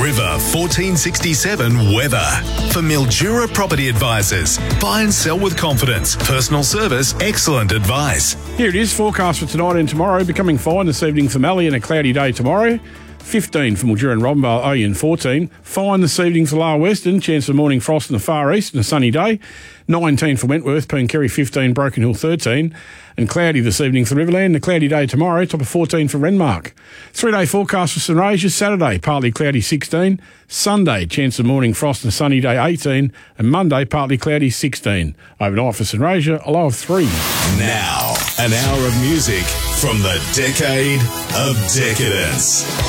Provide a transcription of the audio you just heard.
River 1467 weather. For Mildura Property Advisors. Buy and sell with confidence. Personal service, excellent advice. Here it is, forecast for tonight and tomorrow. Becoming fine this evening for Mallee and a cloudy day tomorrow. 15 for Mildura and Robinvale, Oyen 14. Fine this evening for Lower Western, chance of morning frost in the far east and a sunny day. 19 for Wentworth, Pooncarry 15, Broken Hill 13. And cloudy this evening for Riverland, a cloudy day tomorrow, top of 14 for Renmark. 3-day forecast for St Regis, Saturday, partly cloudy 16. Sunday, chance of morning frost and a sunny day 18. And Monday, partly cloudy 16. Overnight for St Regis, a low of 3. Now, an hour of music from the decade of decadence.